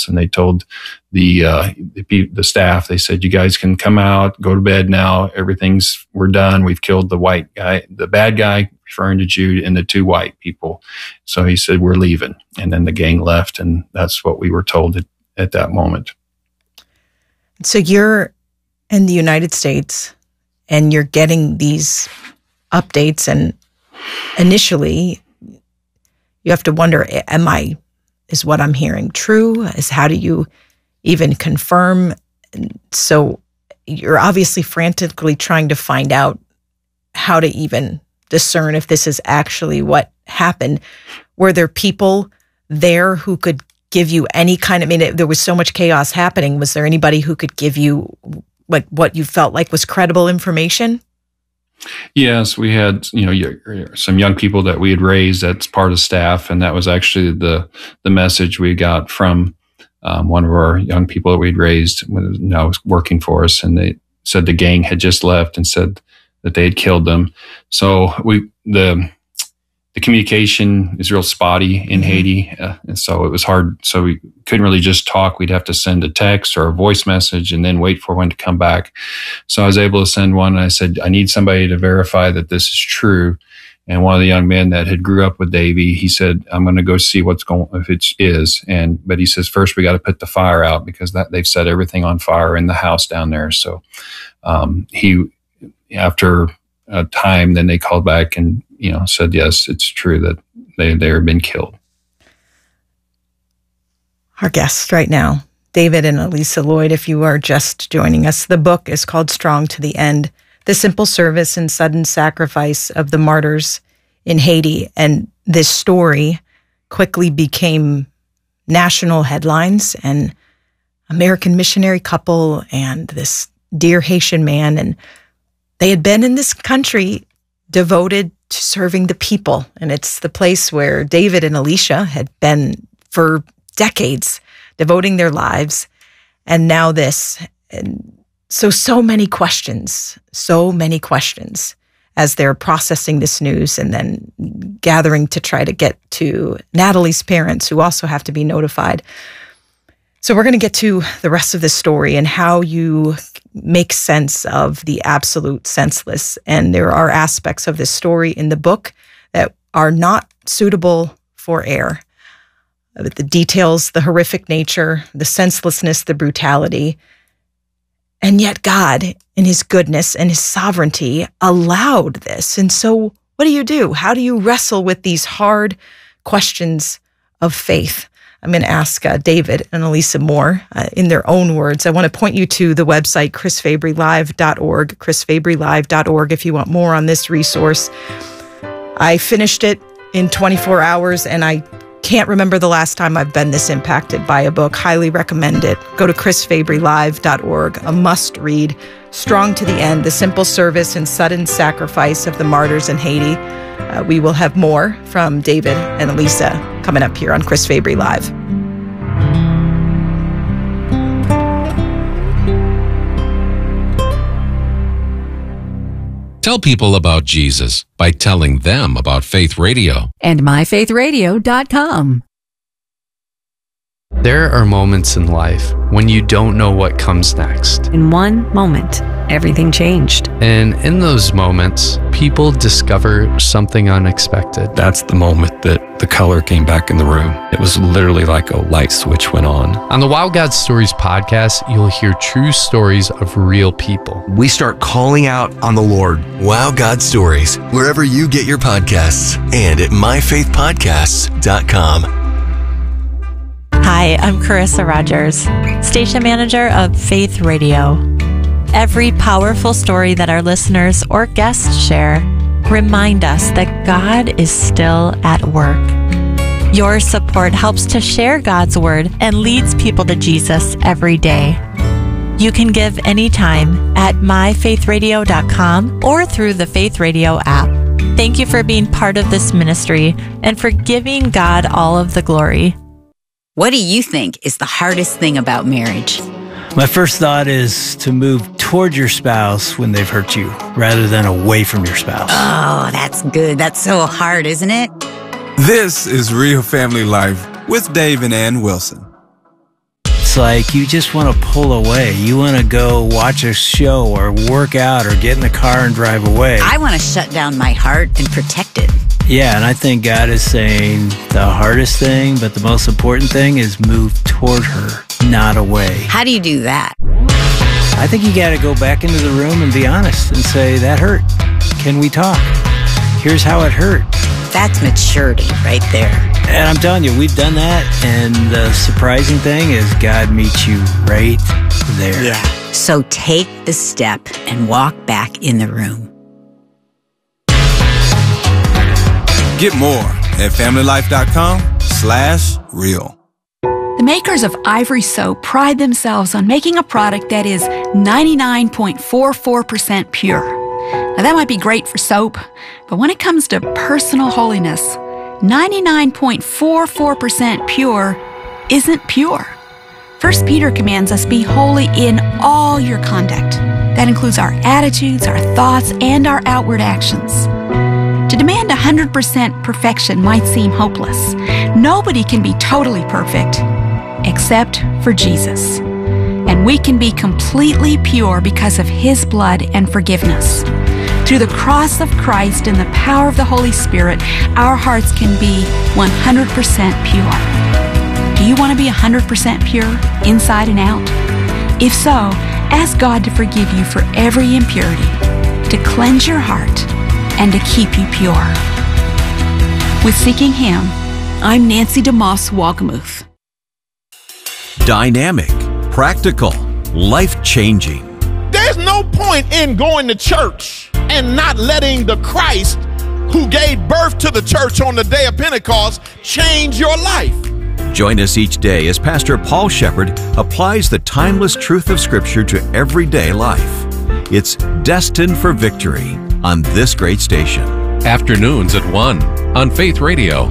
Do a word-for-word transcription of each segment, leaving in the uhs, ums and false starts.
house, and they told the, uh, the the staff, they said, you guys can come out, go to bed now. Everything's, we're done. We've killed the white guy, the bad guy, referring to Jude, and the two white people. So he said, we're leaving. And then the gang left, and that's what we were told at, at that moment. So you're in the United States, and you're getting these updates, and initially you have to wonder, am I, is what I'm hearing true? Is how do you even confirm? So you're obviously frantically trying to find out how to even discern if this is actually what happened. Were there people there who could give you any kind of, I mean, it, there was so much chaos happening. Was there anybody who could give you like what you felt like was credible information? Yes, we had, you know, some young people that we had raised that's part of staff, and that was actually the the message we got from um, one of our young people that we'd raised when now working for us, and they said the gang had just left and said that they had killed them. So we the the communication is real spotty in Haiti, uh, and so it was hard. So we couldn't really just talk. We'd have to send a text or a voice message and then wait for one to come back. So I was able to send one, and I said, I need somebody to verify that this is true. And one of the young men that had grew up with Davey, he said, I'm going to go see what's going, if it is. And, but he says, first we got to put the fire out, because that they've set everything on fire in the house down there. So um, he, after a time, then they called back and, you know, said, yes, it's true that they, they have been killed. Our guests right now, David and Elisa Lloyd, if you are just joining us, the book is called Strong to the End, The Simple Service and Sudden Sacrifice of the Martyrs in Haiti. And this story quickly became national headlines, and American missionary couple and this dear Haitian man, and they had been in this country devoted to serving the people. And it's the place where David and Alicia had been for decades, devoting their lives. And now this. And so, so many questions, so many questions as they're processing this news and then gathering to try to get to Natalie's parents, who also have to be notified. So we're going to get to the rest of the story and how you make sense of the absolute senseless. And there are aspects of this story in the book that are not suitable for air. The details, the horrific nature, the senselessness, the brutality. And yet God, in his goodness and his sovereignty, allowed this. And so what do you do? How do you wrestle with these hard questions of faith? I'm going to ask uh, David and Elisa more uh, in their own words. I want to point you to the website, chris fabry live dot org, chris fabry live dot org, if you want more on this resource. I finished it in twenty-four hours, and I can't remember the last time I've been this impacted by a book. Highly recommend it. Go to chris fabry live dot org, a must read. Strong to the End, The Simple Service and Sudden Sacrifice of the Martyrs in Haiti. Uh, we will have more from David and Elisa coming up here on Chris Fabry Live. Tell people about Jesus by telling them about Faith Radio. And my faith radio dot com. There are moments in life when you don't know what comes next. In one moment, everything changed. And in those moments, people discover something unexpected. That's the moment that the color came back in the room. It was literally like a light switch went on. On the Wow God Stories podcast, you'll hear true stories of real people. We start calling out on the Lord. Wow God Stories, wherever you get your podcasts, and at my faith podcasts dot com. Hi, I'm Carissa Rogers, station manager of Faith Radio. Every powerful story that our listeners or guests share remind us that God is still at work. Your support helps to share God's word and leads people to Jesus every day. You can give anytime at my faith radio dot com or through the Faith Radio app. Thank you for being part of this ministry and for giving God all of the glory. What do you think is the hardest thing about marriage? My first thought is to move toward your spouse when they've hurt you, rather than away from your spouse. Oh, that's good. That's so hard, isn't it? This is Real Family Life with Dave and Ann Wilson. like you just want to pull away. You want to go watch a show or work out or get in the car and drive away. I want to shut down my heart and protect it. Yeah, and I think God is saying the hardest thing, but the most important thing is move toward her, not away. How do you do that? I think you got to go back into the room and be honest and say, that hurt. Can we talk? Here's how it hurt. That's maturity right there. And I'm telling you, we've done that, and the surprising thing is God meets you right there. Yeah. So take the step and walk back in the room. Get more at familylife.com slash real. The makers of Ivory Soap pride themselves on making a product that is ninety-nine point four four percent pure. Now that might be great for soap, but when it comes to personal holiness, ninety-nine point four four percent pure isn't pure. First Peter commands us be holy in all your conduct. That includes our attitudes, our thoughts, and our outward actions. To demand one hundred percent perfection might seem hopeless. Nobody can be totally perfect except for Jesus. And we can be completely pure because of His blood and forgiveness. Through the cross of Christ and the power of the Holy Spirit, our hearts can be one hundred percent pure. Do you want to be one hundred percent pure, inside and out? If so, ask God to forgive you for every impurity, to cleanse your heart, and to keep you pure. With Seeking Him, I'm Nancy DeMoss Wagamuth. Dynamic, practical, life-changing. There's no point in going to church and not letting the Christ who gave birth to the church on the day of Pentecost change your life. Join us each day as Pastor Paul Shepherd applies the timeless truth of Scripture to everyday life. It's Destined for Victory on this great station. Afternoons at one on Faith Radio.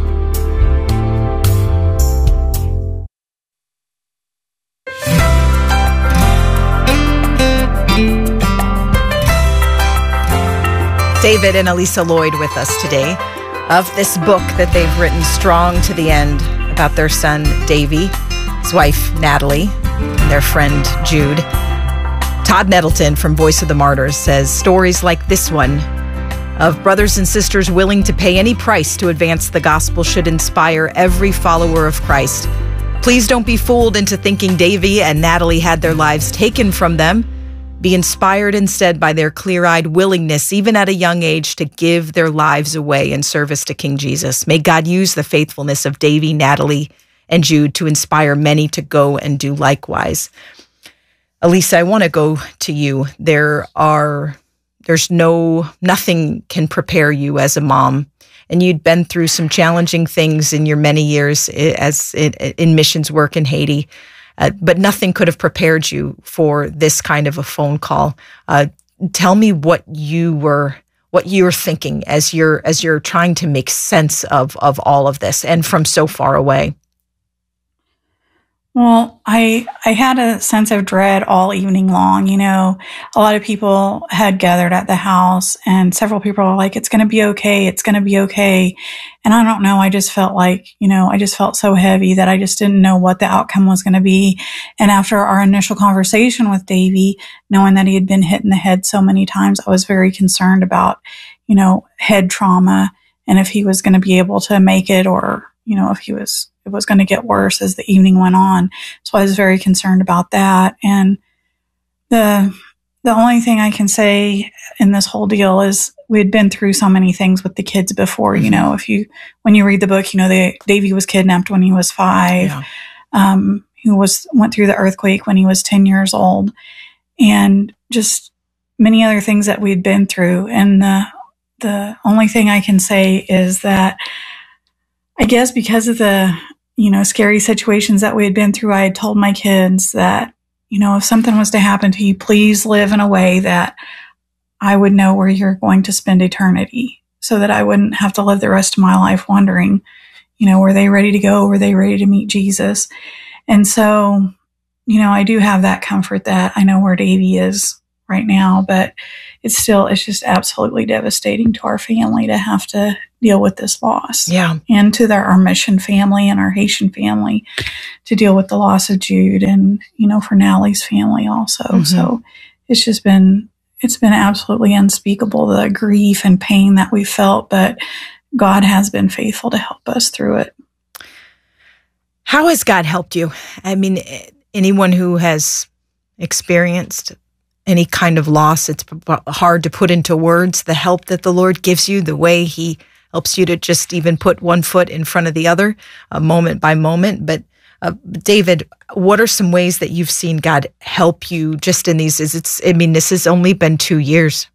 David and Elisa Lloyd with us today of this book that they've written, Strong to the End, about their son Davy, his wife Natalie, and their friend Jude. Todd Nettleton from Voice of the Martyrs says, stories like this one of brothers and sisters willing to pay any price to advance the gospel should inspire every follower of Christ. Please don't be fooled into thinking Davy and Natalie had their lives taken from them. Be inspired instead by their clear-eyed willingness, even at a young age, to give their lives away in service to King Jesus. May God use the faithfulness of Davy, Natalie, and Jude to inspire many to go and do likewise. Elisa, I want to go to you. There are, there's no, nothing can prepare you as a mom. And you'd been through some challenging things in your many years as in, in missions work in Haiti. Uh, but nothing could have prepared you for this kind of a phone call. Uh, tell me what you were, what you're thinking as you're as you're trying to make sense of of all of this, and from so far away. Well, I I had a sense of dread all evening long. You know, a lot of people had gathered at the house, and several people were like, "It's going to be okay. It's going to be okay." And I don't know. I just felt like, you know, I just felt so heavy that I just didn't know what the outcome was going to be. And after our initial conversation with Davy, knowing that he had been hit in the head so many times, I was very concerned about, you know, head trauma and if he was going to be able to make it, or, you know, if he was, it was going to get worse as the evening went on. So I was very concerned about that. And the, the only thing I can say in this whole deal is we had been through so many things with the kids before. You know, if you, when you read the book, you know, they, Davy was kidnapped when he was five. Yeah. Um, he was, went through the earthquake when he was ten years old, and just many other things that we'd been through. And the, the only thing I can say is that I guess because of the, you know, scary situations that we had been through, I had told my kids that, you know, if something was to happen to you, please live in a way that I would know where you're going to spend eternity, so that I wouldn't have to live the rest of my life wondering, you know, were they ready to go? Were they ready to meet Jesus? And so, you know, I do have that comfort that I know where Davy is right now, but it's still, it's just absolutely devastating to our family to have to deal with this loss. Yeah. And to their, our mission family and our Haitian family to deal with the loss of Jude and, you know, for Nallie's family also. Mm-hmm. So it's just been, it's been absolutely unspeakable, the grief and pain that we felt, but God has been faithful to help us through it. How has God helped you? I mean, anyone who has experienced any kind of loss, it's hard to put into words the help that the Lord gives you, the way he helps you to just even put one foot in front of the other, uh, moment by moment. But uh, David, what are some ways that you've seen God help you just in these? Is it's, I mean, this has only been two years.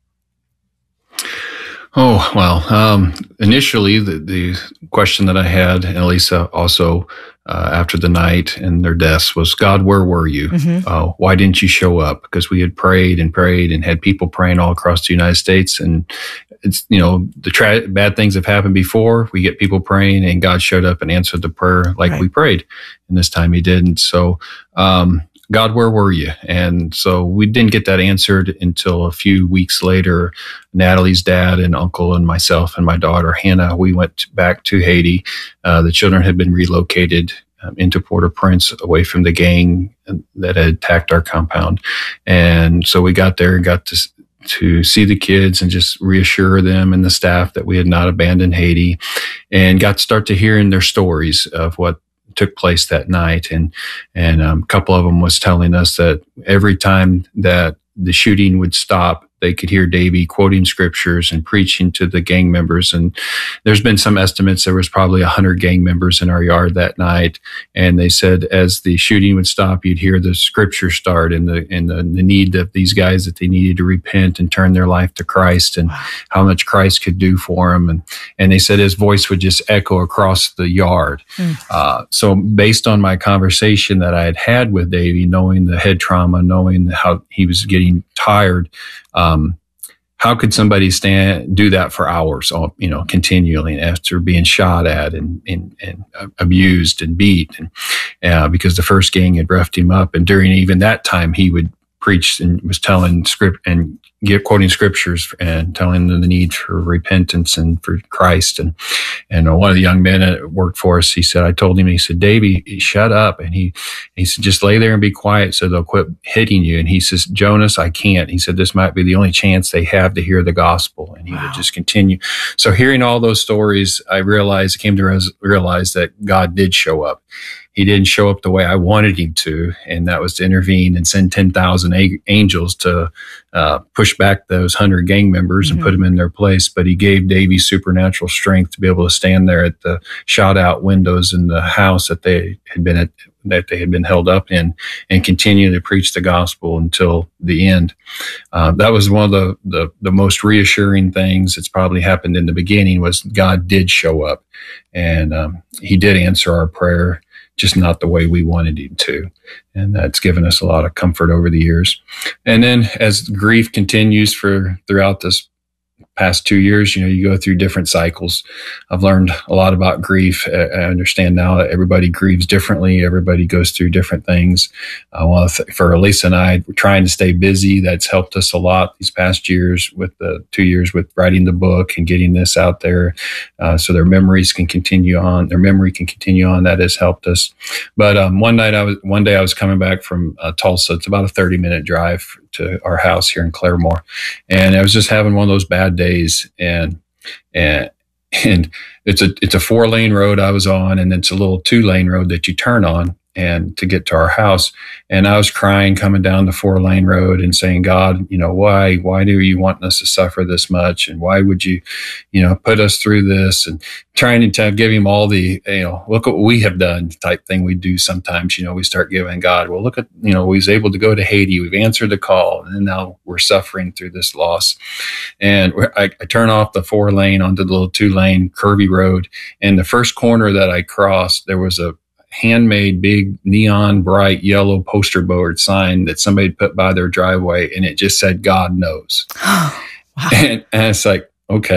Oh, well, um, initially the, the question that I had, and Elisa also, uh, after the night and their deaths was, God, where were you? Mm-hmm. Uh, why didn't you show up? Because we had prayed and prayed and had people praying all across the United States. And it's, you know, the tra- bad things have happened before. We get people praying and God showed up and answered the prayer like right. we prayed. And this time he didn't. So, um, God, where were you? And so we didn't get that answered until a few weeks later. Natalie's dad and uncle and myself and my daughter, Hannah, we went back to Haiti. Uh, the children had been relocated um, into Port-au-Prince away from the gang that had attacked our compound. And so we got there and got to to see the kids and just reassure them and the staff that we had not abandoned Haiti, and got to start to hearing their stories of what took place that night. And, and um, a couple of them was telling us that every time that the shooting would stop, they could hear Davey quoting scriptures and preaching to the gang members. And there's been some estimates, there was probably a hundred gang members in our yard that night. And they said, as the shooting would stop, you'd hear the scripture start and the, and the, the need of these guys that they needed to repent and turn their life to Christ, and wow. how much Christ could do for them. And, and they said his voice would just echo across the yard. Mm. Uh, so based on my conversation that I had had with Davey, knowing the head trauma, knowing how he was getting tired, Um, how could somebody stand, do that for hours, you know, continually after being shot at and, and, and abused and beat? And, uh, because the first gang had roughed him up. And during even that time, he would preach and was telling script and get quoting scriptures and telling them the need for repentance and for Christ. And, and one of the young men that worked for us, he said, I told him, he said, Davey, shut up. And he, he said, just lay there and be quiet so they'll quit hitting you. And he says, Jonas, I can't. He said, this might be the only chance they have to hear the gospel. And he wow. would just continue. So hearing all those stories, I realized, came to res- realize that God did show up. He didn't show up the way I wanted him to, and that was to intervene and send ten thousand a- angels to uh, push back those one hundred gang members mm-hmm. and put them in their place. But he gave Davey supernatural strength to be able to stand there at the shot out windows in the house that they had been at, that they had been held up in, and continue to preach the gospel until the end. Uh, that was one of the, the, the most reassuring things that's probably happened in the beginning, was God did show up, and um, he did answer our prayer, just not the way we wanted him to. And that's given us a lot of comfort over the years. And then as grief continues for throughout this past two years, you know, you go through different cycles. I've learned a lot about grief. I understand now that everybody grieves differently. Everybody goes through different things. Uh, well, for Elisa and I, we're trying to stay busy. That's helped us a lot these past years, with the two years with writing the book and getting this out there, uh, so their memories can continue on. Their memory can continue on. That has helped us. But um, one night, I was one day I was coming back from uh, Tulsa. It's about a thirty minute drive to our house here in Claremore, and I was just having one of those bad days, and and and it's a it's a four lane road I was on, and it's a little two lane road that you turn on and to get to our house. And I was crying coming down the four lane road and saying, God, you know, why, why do you want us to suffer this much? And why would you, you know, put us through this? And trying to give him all the, you know, look what we have done type thing we do sometimes. You know, we start giving God, well, look at, you know, we was able to go to Haiti. We've answered the call, and now we're suffering through this loss. And I, I turn off the four lane onto the little two lane curvy road. And the first corner that I crossed, there was a handmade big neon bright yellow poster board sign that somebody put by their driveway, and it just said, God knows. Wow. and, and it's like, okay,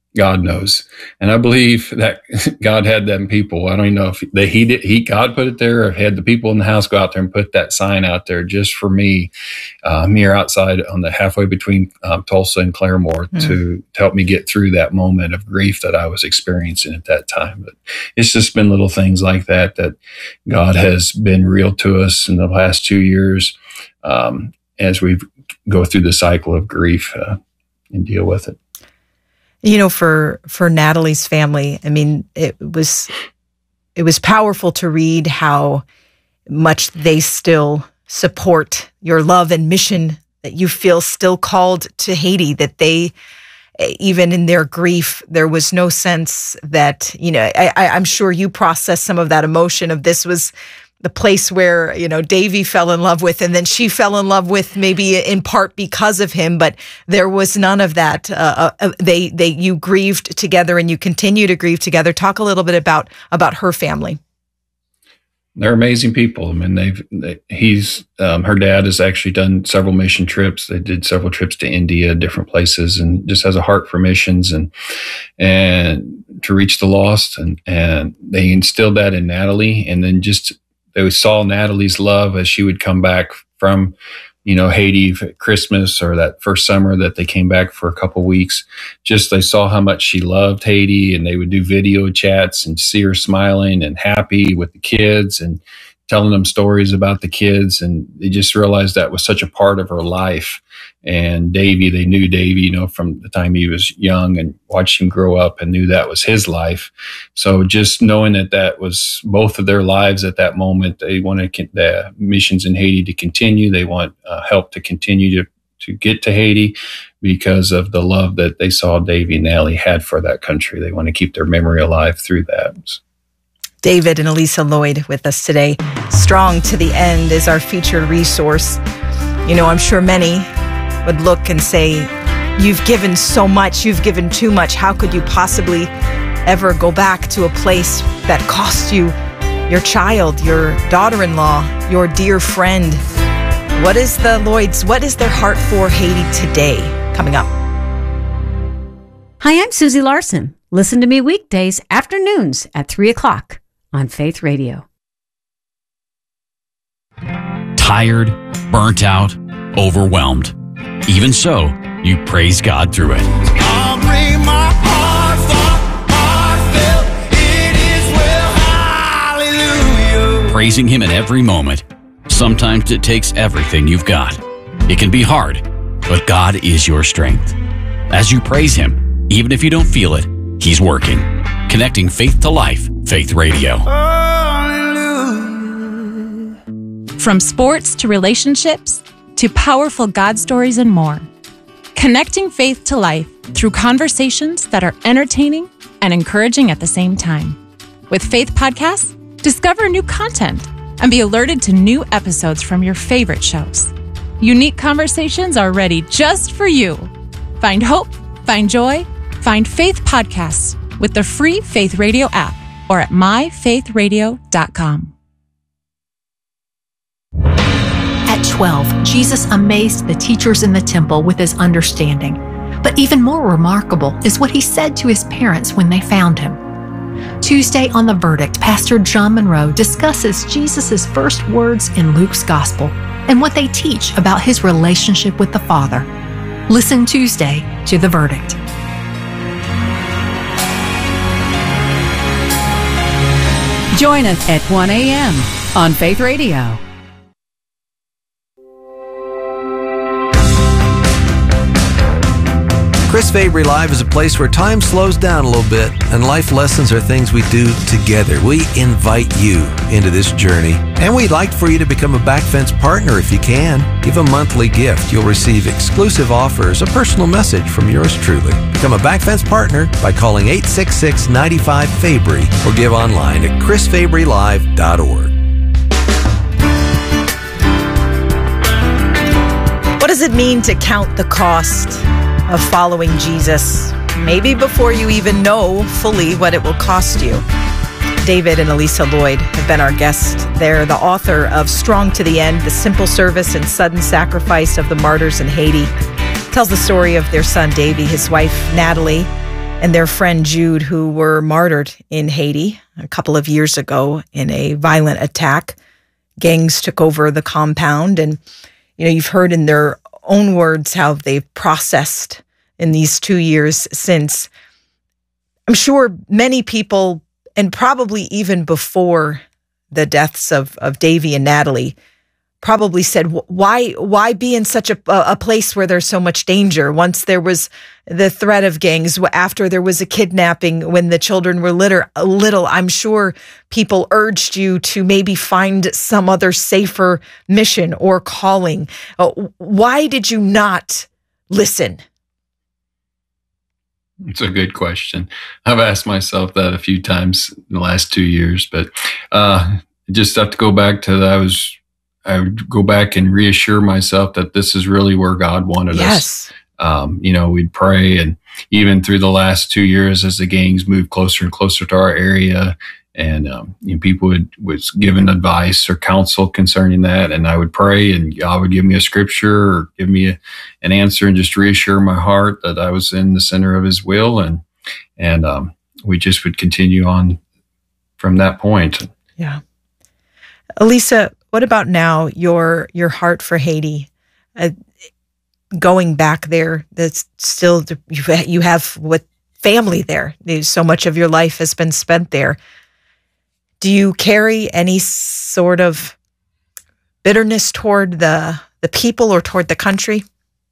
God knows. And I believe that God had them people. I don't even know if they, he did, he, God put it there, or had the people in the house go out there and put that sign out there just for me, um, here outside on the halfway between um, Tulsa and Claremore mm. to, to help me get through that moment of grief that I was experiencing at that time. But it's just been little things like that, that God has been real to us in the last two years um, as we go through the cycle of grief uh, and deal with it. You know, for, for Natalie's family, I mean, it was, it was powerful to read how much they still support your love and mission, that you feel still called to Haiti, that they, even in their grief, there was no sense that, you know, I, I'm sure you processed some of that emotion of this was the place where, you know, Davy fell in love with, and then she fell in love with, maybe in part because of him, but there was none of that. Uh, uh, they, they, you grieved together, and you continue to grieve together. Talk a little bit about, about her family. They're amazing people. I mean, they've, they, he's, um, her dad has actually done several mission trips. They did several trips to India, different places, and just has a heart for missions and, and to reach the lost. And, and they instilled that in Natalie. And then just, they saw Natalie's love as she would come back from, you know, Haiti at Christmas, or that first summer that they came back for a couple of weeks. Just they saw how much she loved Haiti, and they would do video chats and see her smiling and happy with the kids and telling them stories about the kids. And they just realized that was such a part of her life. And Davy, they knew Davy, you know, from the time he was young, and watched him grow up and knew that was his life. So just knowing that that was both of their lives at that moment, they wanted the missions in Haiti to continue. They want uh, help to continue to, to get to Haiti because of the love that they saw Davy and Natalie had for that country. They want to keep their memory alive through that. David and Elisa Lloyd with us today. Strong to the End is our featured resource. You know, I'm sure many would look and say, you've given so much, you've given too much. How could you possibly ever go back to a place that cost you your child, your daughter-in-law, your dear friend? What is the Lloyds, what is their heart for Haiti today? Coming up. Hi, I'm Susie Larson. Listen to me weekdays, afternoons at three o'clock on Faith Radio. Tired, burnt out, overwhelmed. Even so, you praise God through it. I'll bring my heart, heartfelt, it is well, hallelujah. Praising Him in every moment. Sometimes it takes everything you've got. It can be hard, but God is your strength. As you praise Him, even if you don't feel it, He's working. Connecting faith to life, Faith Radio. From sports to relationships to powerful God stories and more. Connecting faith to life through conversations that are entertaining and encouraging at the same time. With Faith Podcasts, discover new content and be alerted to new episodes from your favorite shows. Unique conversations are ready just for you. Find hope, find joy, find Faith Podcasts with the free Faith Radio app or at my faith radio dot com. At twelve, Jesus amazed the teachers in the temple with his understanding. But even more remarkable is what he said to his parents when they found him. Tuesday on The Verdict, Pastor John Monroe discusses Jesus' first words in Luke's Gospel and what they teach about his relationship with the Father. Listen Tuesday to The Verdict. Join us at one a.m. on Faith Radio. Chris Fabry Live is a place where time slows down a little bit and life lessons are things we do together. We invite you into this journey, and we'd like for you to become a Backfence partner if you can. Give a monthly gift. You'll receive exclusive offers, a personal message from yours truly. Become a Backfence partner by calling eight six six, nine five, Fabry or give online at chris fabry live dot org. What does it mean to count the cost of following Jesus, maybe before you even know fully what it will cost you? David and Elisa Lloyd have been our guests. They're the author of Strong to the End, The Simple Service and Sudden Sacrifice of the Martyrs in Haiti. Tells the story of their son, Davy, his wife, Natalie, and their friend Jude, who were martyred in Haiti a couple of years ago in a violent attack. Gangs took over the compound, and you know, you've heard in their own words how they've processed in these two years since. I'm sure many people, and probably even before the deaths of, of Davy and Natalie, probably said, why why be in such a, a place where there's so much danger? Once there was the threat of gangs, after there was a kidnapping when the children were litter, little, I'm sure people urged you to maybe find some other safer mission or calling. Why did you not listen? It's a good question. I've asked myself that a few times in the last two years, but uh, just have to go back to that. I was I would go back and reassure myself that this is really where God wanted yes. us. Um, you know, we'd pray, and even through the last two years, as the gangs moved closer and closer to our area, and um, you know, people would was given advice or counsel concerning that, and I would pray, and God would give me a scripture or give me a, an answer, and just reassure my heart that I was in the center of His will, and and um, we just would continue on from that point. Yeah, Elisa, what about now, your your heart for Haiti? Uh, going back there, that's still, you you have what family there. So much of your life has been spent there. Do you carry any sort of bitterness toward the the people or toward the country?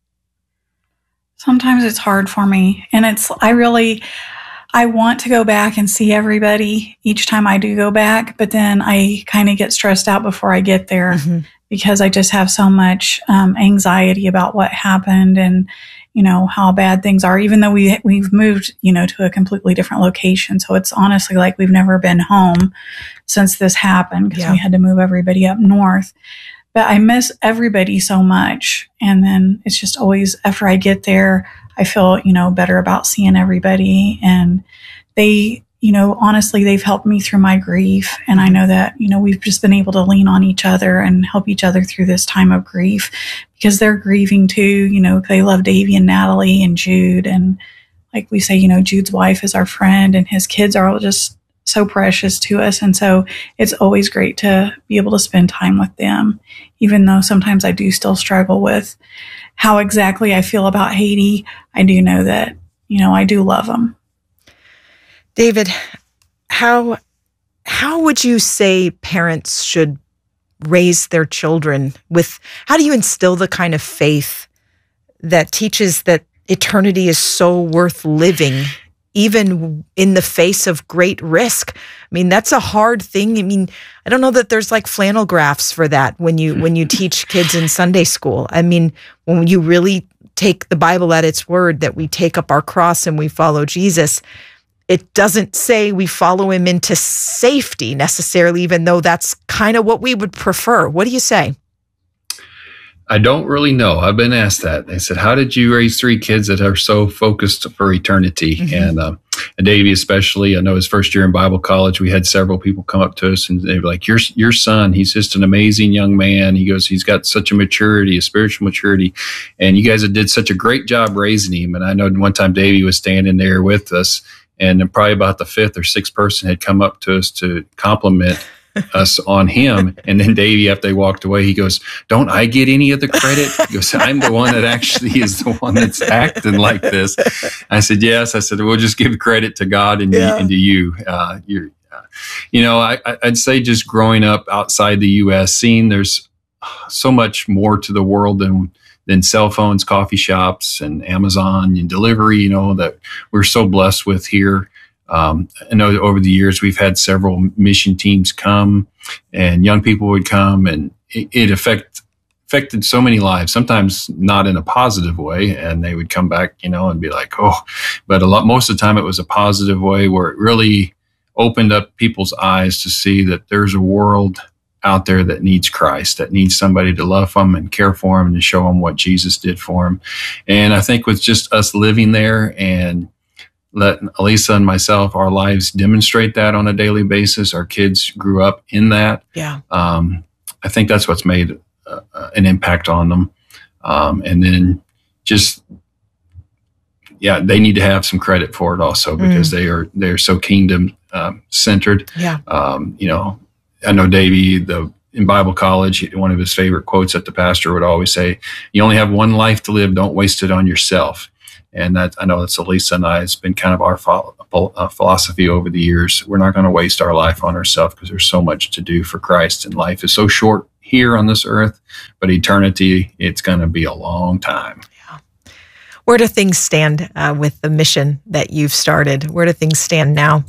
Sometimes it's hard for me. And it's, I really, I want to go back and see everybody each time I do go back, but then I kind of get stressed out before I get there mm-hmm. because I just have so much um, anxiety about what happened and, you know, how bad things are, even though we, we've moved, you know, to a completely different location. So it's honestly like we've never been home since this happened because yeah. we had to move everybody up north. But I miss everybody so much. And then it's just always, after I get there, I feel, you know, better about seeing everybody. And they, you know, honestly, they've helped me through my grief. And I know that, you know, we've just been able to lean on each other and help each other through this time of grief because they're grieving too. You know, they love Davy and Natalie and Jude. And like we say, you know, Jude's wife is our friend and his kids are all just so precious to us. And so it's always great to be able to spend time with them, even though sometimes I do still struggle with how exactly I feel about Haiti. I do know that, you know, I do love them. David, how how would you say parents should raise their children with, how do you instill the kind of faith that teaches that eternity is so worth living, even in the face of great risk? I mean, that's a hard thing. I mean, I don't know that there's like flannel graphs for that when you when you teach kids in Sunday school. I mean, when you really take the Bible at its word that we take up our cross and we follow Jesus, it doesn't say we follow him into safety necessarily, even though that's kind of what we would prefer. What do you say? I don't really know. I've been asked that. They said, how did you raise three kids that are so focused for eternity? Mm-hmm. And, um, and Davey especially, I know his first year in Bible college, we had several people come up to us and they were like, your, your son, he's just an amazing young man. He goes, he's got such a maturity, a spiritual maturity. And you guys did such a great job raising him. And I know one time Davey was standing there with us and then probably about the fifth or sixth person had come up to us to compliment us on him. And then Davey, after they walked away, he goes, don't I get any of the credit? He goes, I'm the one that actually is the one that's acting like this. I said, yes. I said, we'll just give credit to God and, yeah. and to you. Uh, you're, uh, you know, I, I'd say just growing up outside the U S, seeing there's so much more to the world than than cell phones, coffee shops, and Amazon and delivery, you know, that we're so blessed with here. Um, I know over the years we've had several mission teams come and young people would come and it, it affect, affected so many lives, sometimes not in a positive way. And they would come back, you know, and be like, oh, but a lot, most of the time it was a positive way where it really opened up people's eyes to see that there's a world out there that needs Christ, that needs somebody to love them and care for them and to show them what Jesus did for them. And I think with just us living there and let Elisa and myself, our lives demonstrate that on a daily basis. Our kids grew up in that. Yeah. Um, I think that's what's made uh, an impact on them. Um, and then just yeah, they need to have some credit for it also because mm. they are they're so kingdom um, centered. Yeah, um, you know, I know Davey the. In Bible college, one of his favorite quotes that the pastor would always say, "You only have one life to live. Don't waste it on yourself." And that I know that's Elisa and I. It's been kind of our ph- uh, philosophy over the years. We're not going to waste our life on ourselves because there's so much to do for Christ, and life is so short here on this earth. But eternity, it's going to be a long time. Yeah. Where do things stand uh, with the mission that you've started? Where do things stand now?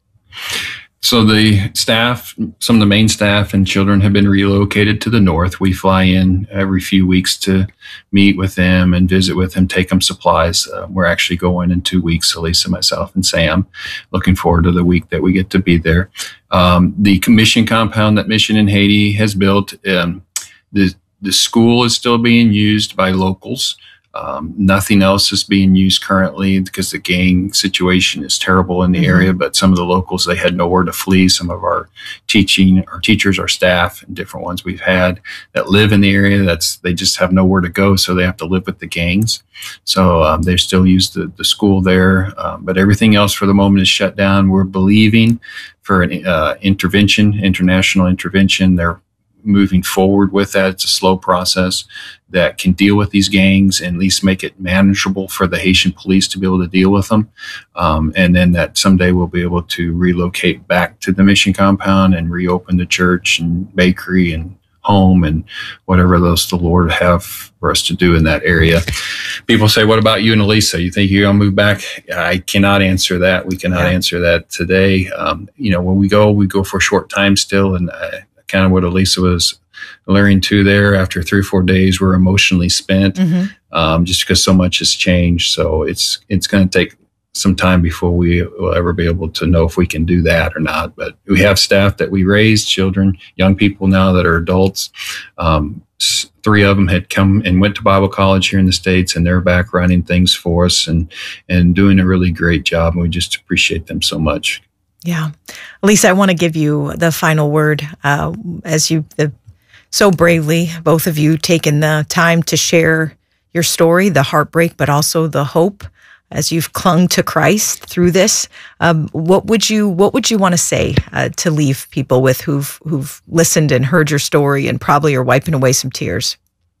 So the staff, some of the main staff and children have been relocated to the north. We fly in every few weeks to meet with them and visit with them, take them supplies. Uh, we're actually going in two weeks, Elisa, myself, and Sam. Looking forward to the week that we get to be there. Um, the mission compound that Mission in Haiti has built, um, the, the school is still being used by locals. Um, nothing else is being used currently because the gang situation is terrible in the mm-hmm. area, but some of the locals, they had nowhere to flee. Some of our teaching, our teachers, our staff, and different ones we've had that live in the area, that's they just have nowhere to go, so they have to live with the gangs. So um, they still use the, the school there, um, but everything else for the moment is shut down. We're believing for an uh, intervention, international intervention. They're moving forward with that. It's a slow process that can deal with these gangs and at least make it manageable for the Haitian police to be able to deal with them. Um, and then that someday we'll be able to relocate back to the mission compound and reopen the church and bakery and home and whatever else the Lord have for us to do in that area. People say, what about you and Elisa? You think you're going to move back? I cannot answer that. We cannot yeah. answer that today. Um, you know, when we go, we go for a short time still. And I, kind of what Elisa was alluring to there. After three or four days, we're emotionally spent mm-hmm. um, just because so much has changed. So it's it's going to take some time before we will ever be able to know if we can do that or not. But we have staff that we raise, children, young people now that are adults. Um, three of them had come and went to Bible college here in the States, and they're back running things for us and and doing a really great job. And we just appreciate them so much. Yeah. Elisa, I want to give you the final word uh, as you the, so bravely, both of you, taken the time to share your story, the heartbreak, but also the hope as you've clung to Christ through this. Um, what would you What would you want to say uh, to leave people with who've who've listened and heard your story and probably are wiping away some tears?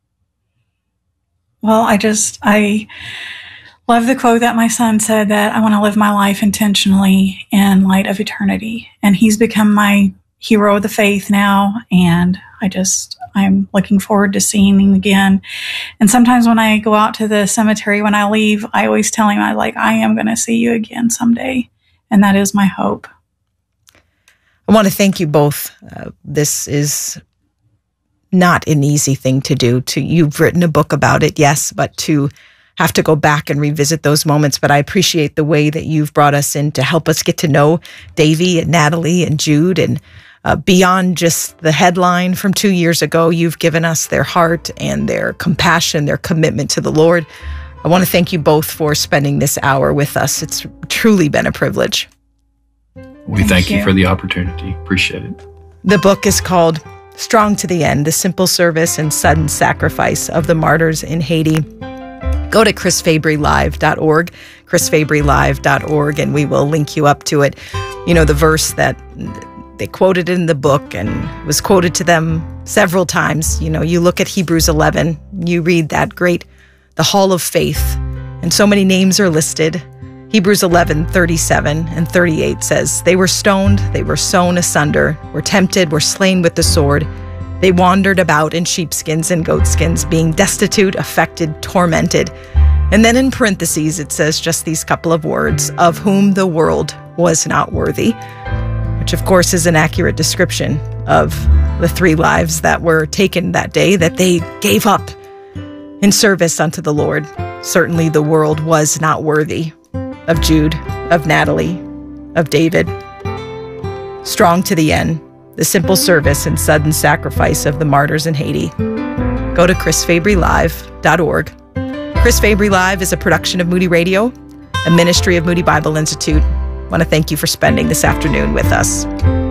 Well, I just I. love the quote that my son said, that I want to live my life intentionally in light of eternity. And he's become my hero of the faith now. And I just, I'm looking forward to seeing him again. And sometimes when I go out to the cemetery, when I leave, I always tell him, I like, I am going to see you again someday. And that is my hope. I want to thank you both. Uh, this is not an easy thing to do. To You've written a book about it, yes, but to have to go back and revisit those moments. But I appreciate the way that you've brought us in to help us get to know Davey and Natalie and Jude. And uh, beyond just the headline from two years ago, you've given us their heart and their compassion, their commitment to the Lord. I want to thank you both for spending this hour with us. It's truly been a privilege. We thank, thank you. you for the opportunity. Appreciate it. The book is called Strong to the End, The Simple Service and Sudden Sacrifice of the Martyrs in Haiti. Go to chris fabry live dot org, chris fabry live dot org, and we will link you up to it. You know, the verse that they quoted in the book and was quoted to them several times. You know, you look at Hebrews eleven, you read that great, the Hall of Faith, and so many names are listed. Hebrews eleven, thirty-seven and thirty-eight says, they were stoned, they were sown asunder, were tempted, were slain with the sword. They wandered about in sheepskins and goatskins, being destitute, affected, tormented. And then in parentheses, it says just these couple of words, of whom the world was not worthy, which of course is an accurate description of the three lives that were taken that day, that they gave up in service unto the Lord. Certainly the world was not worthy of Jude, of Natalie, of David. Strong to the end. The simple service and sudden sacrifice of the martyrs in Haiti. Go to chris fabry live dot org. Chris Fabry Live is a production of Moody Radio, a ministry of Moody Bible Institute. I want to thank you for spending this afternoon with us.